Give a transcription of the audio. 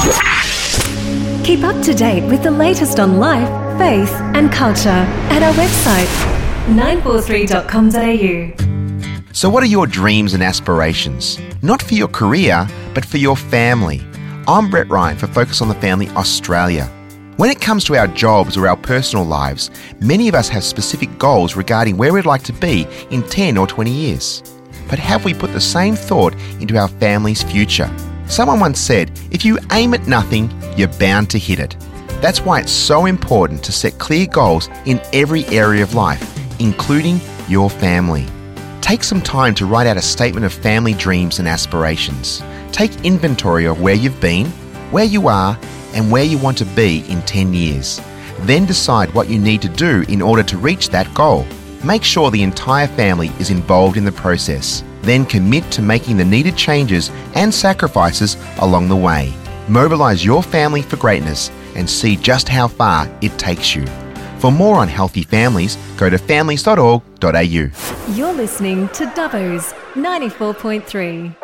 Keep up to date with the latest on life, faith and culture at our website 943.com.au. So what are your dreams and aspirations? Not for your career, but for your family. I'm Brett Ryan for Focus on the Family Australia. When it comes to our jobs or our personal lives, many of us have specific goals regarding where we'd like to be in 10 or 20 years. But have we put the same thought into our family's future? Someone once said, if you aim at nothing, you're bound to hit it. That's why it's so important to set clear goals in every area of life, including your family. Take some time to write out a statement of family dreams and aspirations. Take inventory of where you've been, where you are, and where you want to be in 10 years. Then decide what you need to do in order to reach that goal. Make sure the entire family is involved in the process. Then commit to making the needed changes and sacrifices along the way. Mobilise your family for greatness and see just how far it takes you. For more on healthy families, go to families.org.au. You're listening to Dubbo's 94.3.